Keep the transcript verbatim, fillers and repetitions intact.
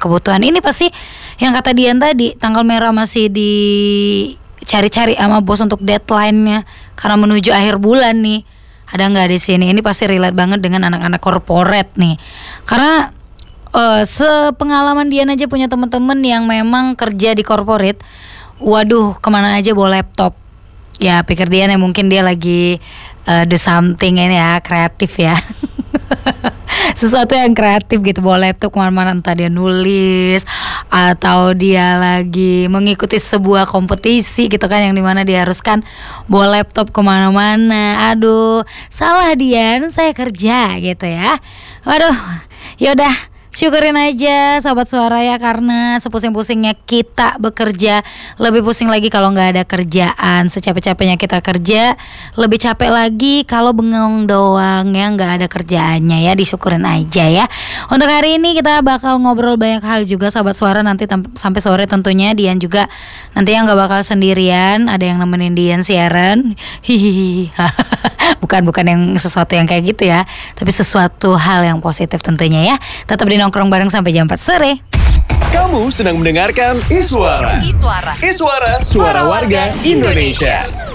kebutuhan. Ini pasti yang kata Dian tadi, tanggal merah masih dicari-cari sama bos untuk deadline-nya karena menuju akhir bulan nih. Ada nggak di sini? Ini pasti relate banget dengan anak-anak korporat nih. Karena uh, sepengalaman Dian aja punya temen-temen yang memang kerja di korporat. Waduh, kemana aja bawa laptop. Ya pikir Dian ya mungkin dia lagi uh, do something ini ya, kreatif ya. Sesuatu yang kreatif gitu, bawa laptop kemana-mana, entah dia nulis atau dia lagi mengikuti sebuah kompetisi gitu kan, yang dimana diharuskan bawa laptop kemana-mana. Aduh, salah Dian, saya kerja gitu ya. Waduh, yaudah, syukurin aja Sobat Suara ya, karena sepusing-pusingnya kita bekerja, lebih pusing lagi kalau gak ada kerjaan. Secapek-capeknya kita kerja, lebih capek lagi kalau bengong doang ya, gak ada kerjaannya ya. Disyukurin aja ya. Untuk hari ini kita bakal ngobrol banyak hal juga Sobat Suara, nanti tem- sampai sore tentunya. Dian juga nanti yang gak bakal sendirian, ada yang nemenin Dian siaran. Hihihi. Bukan-bukan yang sesuatu yang kayak gitu ya, tapi sesuatu hal yang positif tentunya ya. Tetap di nongkrong bareng sampai jam empat sore. Kamu sedang mendengarkan Iswara. Iswara. Iswara, suara warga Indonesia.